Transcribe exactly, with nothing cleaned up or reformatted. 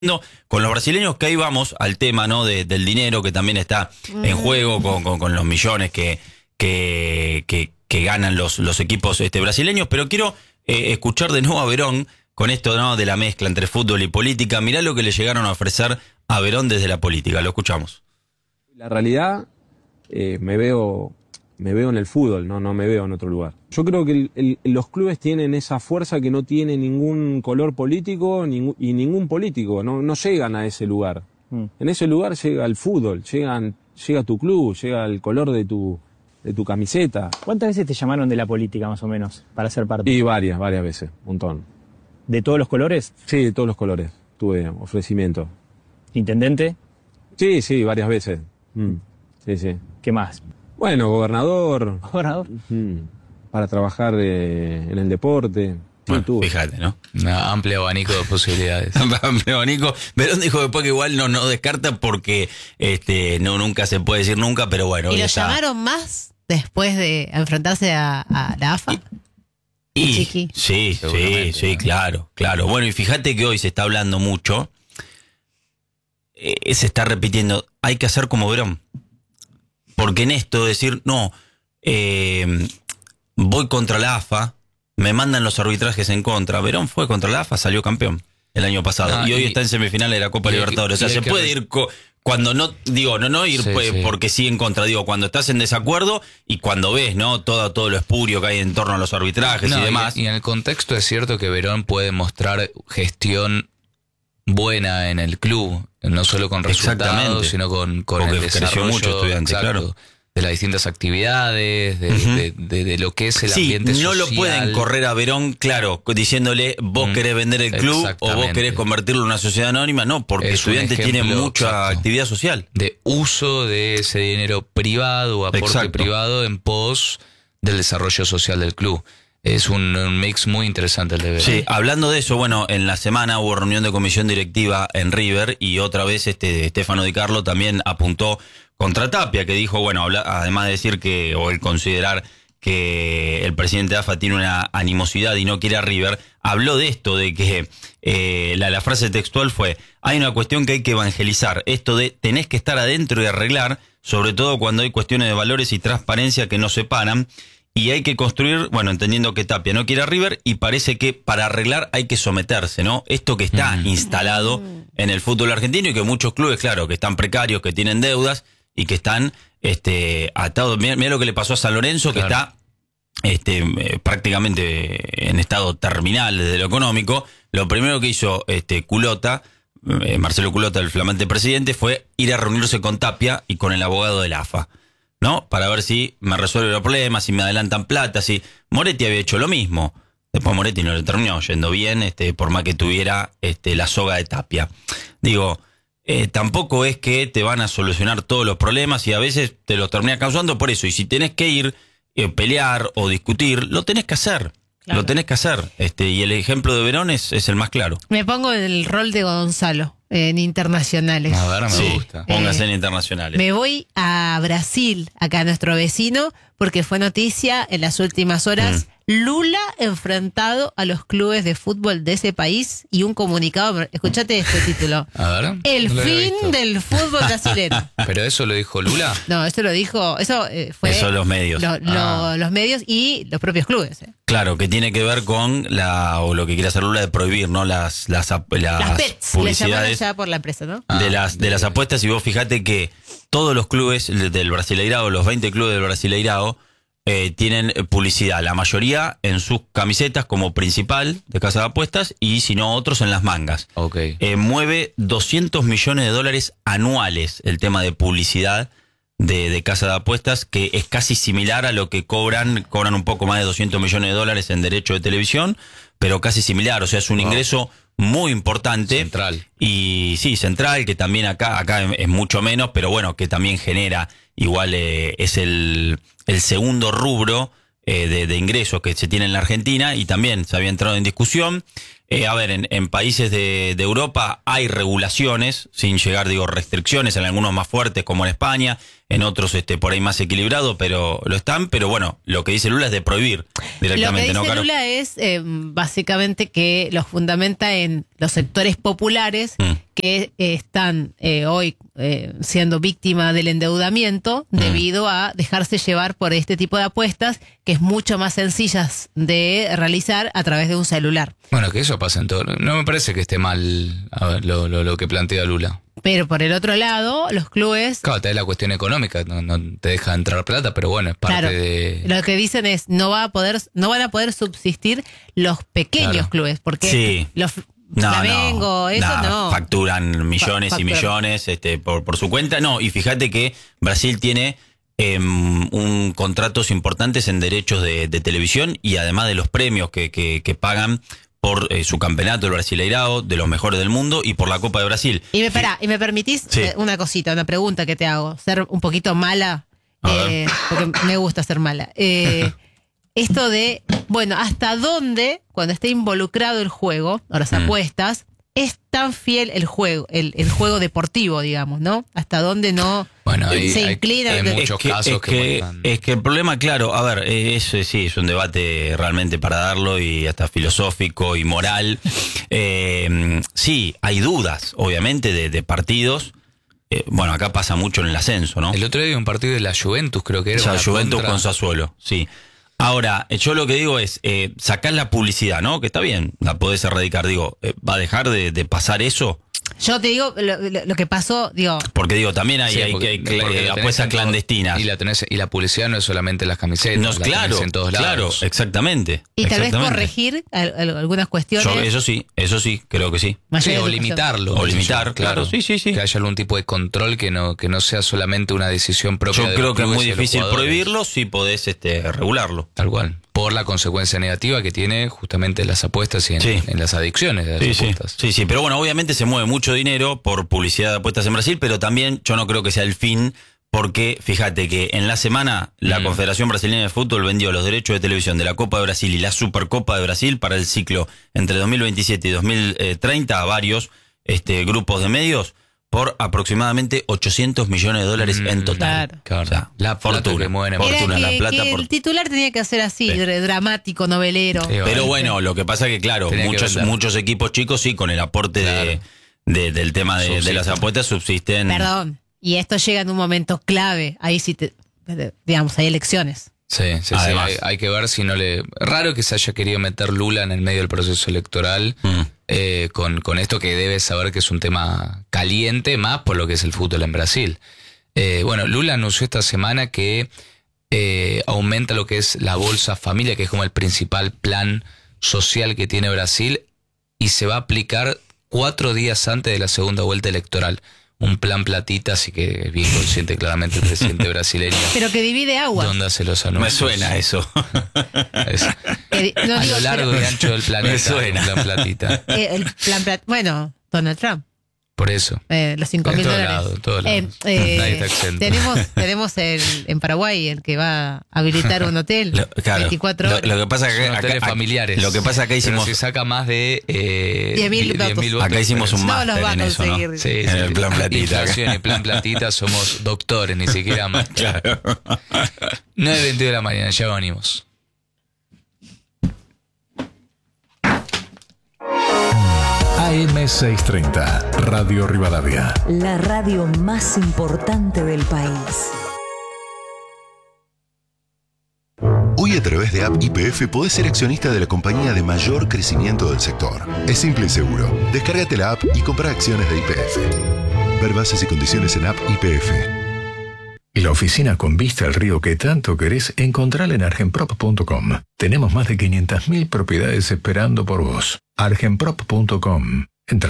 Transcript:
con los brasileños, que ahí vamos al tema, ¿no? De, del dinero que también está en juego con, con, con los millones que, que, que, que ganan los, los equipos este, brasileños. Pero quiero eh, escuchar de nuevo a Verón con esto, ¿no? De la mezcla entre fútbol y política. Mirá lo que le llegaron a ofrecer a Verón desde la política. Lo escuchamos. La realidad, eh, me veo me veo en el fútbol, no, no me veo en otro lugar. Yo creo que el, el, los clubes tienen esa fuerza que no tiene ningún color político ni, y ningún político, no, no llegan a ese lugar. Mm. En ese lugar llega el fútbol, llegan, llega tu club, llega el color de tu, de tu camiseta. ¿Cuántas veces te llamaron de la política, más o menos, para ser parte? Y varias, varias veces, un montón. ¿De todos los colores? Sí, de todos los colores, tuve ofrecimiento. ¿Intendente? Sí, sí, varias veces. Mm. Sí, sí. ¿Qué más? Bueno, gobernador. ¿Gobernador? Mm, para trabajar eh, en el deporte. Bueno, sí, fíjate, ¿no? Un amplio abanico de posibilidades. Amplio abanico. Verón dijo después que igual no, no descarta porque este no nunca se puede decir nunca, pero bueno. ¿Y lo está... llamaron más después de enfrentarse a, a la A F A? Y, y Chiqui. Sí, sí, sí, claro, claro. Bueno, y fíjate que hoy se está hablando mucho, eh, se está repitiendo, hay que hacer como Verón. Porque en esto decir, no, eh, voy contra la A F A, me mandan los arbitrajes en contra. Verón fue contra la A F A, salió campeón el año pasado. No, y hoy y, está en semifinales de la Copa y, Libertadores. O sea, se puede ir co cuando no, digo, no, no ir sí, pues, sí. porque sí en contra, digo, cuando estás en desacuerdo y cuando ves, ¿no? Todo, todo lo espurio que hay en torno a los arbitrajes no, y demás. Y, y en el contexto es cierto que Verón puede mostrar gestión buena en el club, no solo con resultados, sino con, con el desarrollo mucho estudiante, exacto, claro. de las distintas actividades, de, uh-huh. de, de, de lo que es el sí, ambiente social. No lo pueden correr a Verón, claro, diciéndole vos mm, querés vender el club o vos querés convertirlo en una sociedad anónima. No, porque Estudiantes tiene mucha exacto, actividad social. De uso de ese dinero privado o aporte exacto. privado en pos del desarrollo social del club. Es un, un mix muy interesante el de Verón. Sí, hablando de eso, bueno, en la semana hubo reunión de comisión directiva en River y otra vez este Stefano Di Carlo también apuntó contra Tapia, que dijo, bueno, habla, además de decir que, o el considerar que el presidente de A F A tiene una animosidad y no quiere a River, habló de esto, de que eh, la, la frase textual fue, hay una cuestión que hay que evangelizar, esto de tenés que estar adentro y arreglar, sobre todo cuando hay cuestiones de valores y transparencia que nos separan, y hay que construir, bueno, entendiendo que Tapia no quiere a River, y parece que para arreglar hay que someterse, ¿no? Esto que está mm. instalado en el fútbol argentino y que muchos clubes, claro, que están precarios, que tienen deudas, y que están este, atados. Mirá, mirá lo que le pasó a San Lorenzo, claro. que está este, eh, prácticamente en estado terminal desde lo económico. Lo primero que hizo este, Culota, eh, Marcelo Culota, el flamante presidente, fue ir a reunirse con Tapia y con el abogado de la A F A, ¿no? Para ver si me resuelve los problemas, si me adelantan plata, si Moretti había hecho lo mismo. Después Moretti no le terminó yendo bien, este, por más que tuviera este, la soga de Tapia. Digo, Eh, tampoco es que te van a solucionar todos los problemas y a veces te los terminas causando por eso. Y si tenés que ir, eh, pelear o discutir, lo tenés que hacer. Claro. Lo tenés que hacer. Este, y el ejemplo de Verón es, es el más claro. Me pongo en el rol de Gonzalo en internacionales. A ver, me sí, gusta. Póngase eh, en internacionales. Me voy a Brasil, acá nuestro vecino, porque fue noticia en las últimas horas. Mm. Lula enfrentado a los clubes de fútbol de ese país y un comunicado, escuchate este título. A ver. El no fin del fútbol brasileño. ¿Pero eso lo dijo Lula? No, eso lo dijo, eso eh, fue... Eso los medios. Lo, lo, ah. Los medios y los propios clubes. Eh. Claro, que tiene que ver con la, o lo que quiere hacer Lula de prohibir, ¿no? Las, las, las, las bets, publicidades ya por la empresa, ¿no? De, ah, las, de las apuestas. Y vos fíjate que todos los clubes del Brasileirao, los veinte clubes del Brasileirao, Eh, tienen publicidad, la mayoría en sus camisetas como principal de casa de apuestas y si no otros en las mangas. Okay. Eh, mueve doscientos millones de dólares anuales el tema de publicidad de, de casa de apuestas, que es casi similar a lo que cobran, cobran un poco más de doscientos millones de dólares en derecho de televisión, pero casi similar, o sea, es un wow. ingreso muy importante. Central. Y sí, central, que también acá, acá es mucho menos, pero bueno, que también genera, igual eh, es el, el segundo rubro eh, de, de ingresos que se tiene en la Argentina y también se había entrado en discusión. Eh, a ver, en, en países de, de Europa hay regulaciones, sin llegar, digo, restricciones, en algunos más fuertes como en España, en otros este por ahí más equilibrado, pero lo están, pero bueno, lo que dice Lula es de prohibir directamente. Lo que dice ¿no, Caro? Lula es eh, básicamente que los fundamenta en los sectores populares mm. que eh, están eh, hoy eh, siendo víctimas del endeudamiento mm. debido a dejarse llevar por este tipo de apuestas que es mucho más sencillas de realizar a través de un celular. Bueno, que eso pasa en todo. No me parece que esté mal a ver, lo, lo, lo que plantea Lula. Pero por el otro lado, los clubes... Claro, te da la cuestión económica, no, no te deja entrar plata, pero bueno, es parte claro, de... Lo que dicen es, no va a poder, no van a poder subsistir los pequeños claro. clubes, porque sí. los... No, Flamengo, no, eso no, no. Facturan millones Fa- y millones este, por, por su cuenta. No, y fíjate que Brasil tiene eh, un contratos importantes en derechos de, de televisión y además de los premios que, que, que pagan por eh, su campeonato, el Brasileirao, de los mejores del mundo, y por la Copa de Brasil. Y me, pará, ¿y me permitís sí. eh, una cosita, una pregunta que te hago? Ser un poquito mala, eh, porque me gusta ser mala. Eh, esto de, bueno, ¿hasta dónde, cuando esté involucrado el juego, o las mm. apuestas, es tan fiel el juego, el, el juego deportivo, digamos, ¿no? ¿Hasta dónde no bueno, hay, se inclina? Hay, hay muchos es que, casos es que... que, muestran... es que el problema, claro, a ver, es, sí, es un debate realmente para darlo y hasta filosófico y moral. Eh, sí, hay dudas, obviamente, de, de partidos. Eh, bueno, acá pasa mucho en el ascenso, ¿no? El otro día hay un partido de la Juventus, creo que era. O sea, Juventus contra... con Sassuolo, sí. Ahora, yo lo que digo es, eh, sacar la publicidad, ¿no? Que está bien, la podés erradicar. Digo, eh, ¿va a dejar de, de pasar eso? Yo te digo lo, lo, lo que pasó, digo... Porque digo, también hay, sí, hay, porque, hay porque apuestas todo, clandestinas. Y la, tenés, y la publicidad no es solamente en las camisetas, no, la claro, tenés en todos claro, lados. exactamente. Y tal exactamente. vez corregir al, al, algunas cuestiones. Yo, eso sí, eso sí, creo que sí. Sí, o limitarlo. O limitar, yo, claro. claro. Sí, sí, sí. Que haya algún tipo de control que no, que no sea solamente una decisión propia. Yo de creo los que es muy clubes difícil jugadores. prohibirlo si podés este, regularlo. Tal cual. Por la consecuencia negativa que tiene justamente las apuestas y en, sí. en las adicciones de las sí, apuestas. Sí, sí, sí, pero bueno, obviamente se mueve mucho dinero por publicidad de apuestas en Brasil, pero también yo no creo que sea el fin, porque fíjate que en la semana la mm. Confederación Brasileña de Fútbol vendió los derechos de televisión de la Copa de Brasil y la Supercopa de Brasil para el ciclo entre dos mil veintisiete y dos mil treinta a varios este, grupos de medios por aproximadamente ochocientos millones de dólares mm, en total. Claro. Claro. O sea, la fortuna, fortuna, fortuna que, la plata. Que por... El titular tenía que hacer así, sí. dramático, novelero. Sí, pero bueno, lo que pasa es que claro, tenía muchos que muchos equipos chicos sí, con el aporte claro. de, de, del tema de, de las apuestas subsisten. Perdón, y esto llega en un momento clave, ahí sí, te, digamos, hay elecciones. Sí, sí, sí. Hay, hay que ver si no le... Raro que se haya querido meter Lula en el medio del proceso electoral mm. eh, con, con esto que debe saber que es un tema caliente, más por lo que es el fútbol en Brasil. Eh, bueno, Lula anunció esta semana que eh, aumenta lo que es la Bolsa Familia, que es como el principal plan social que tiene Brasil, y se va a aplicar cuatro días antes de la segunda vuelta electoral. Un plan platita, así que es bien consciente claramente el presidente brasileño. Pero que divide agua. ¿Dónde hace los anuncios? Me suena eso. es, no, a digo, lo largo pero, y ancho del planeta. Me suena. Un plan platita. Eh, el plan platita. Bueno, Donald Trump. Por eso. Eh, los cinco mil dólares. Lado, todo eh, eh, Nadie está exento. Tenemos, tenemos el, en Paraguay el que va a habilitar un hotel lo, claro, veinticuatro horas. Lo, lo que pasa es que acá, acá, familiares. Lo que pasa acá hicimos. Pero si saca más de eh, diez mil votos. Acá hicimos un máster no en eso, ¿no? Sí, en sí, el plan platita. En el plan platita somos doctores, ni siquiera más. Claro. nueve veinte de la mañana, ya venimos. A M seiscientos treinta, Radio Rivadavia. La radio más importante del país. Hoy a través de App Y P F podés ser accionista de la compañía de mayor crecimiento del sector. Es simple y seguro. Descárgate la app y compra acciones de Y P F. Ver bases y condiciones en App Y P F. La oficina con vista al río que tanto querés, encontrala en argenprop punto com. Tenemos más de quinientas mil propiedades esperando por vos. argenprop punto com.